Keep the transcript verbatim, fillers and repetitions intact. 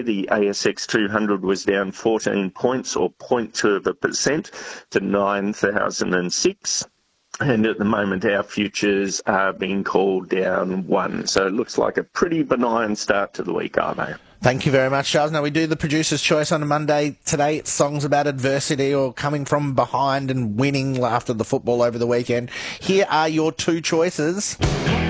the A S X two hundred was down fourteen points, or zero point two of a percent, to nine thousand six. And at the moment, our futures are being called down one. So it looks like a pretty benign start to the week, aren't they? Thank you very much, Charles. Now, we do the producer's choice on a Monday. Today, it's songs about adversity or coming from behind and winning after the football over the weekend. Here are your two choices.